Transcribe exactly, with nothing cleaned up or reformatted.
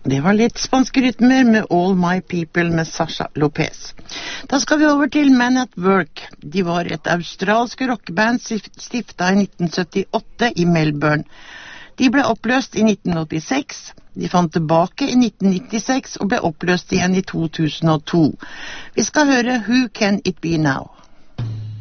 Det var litt spanske rytmer med All My People med Sasha Lopez. Da skal vi over til Men at Work. De var et australsk rockband stiftet i nitten syttiåtte i Melbourne. De ble oppløst i nitten åttiseks. De fant tilbake i nitten nittiseks og ble oppløst igjen i to tusen og to. Vi skal høre Who Can It Be Now?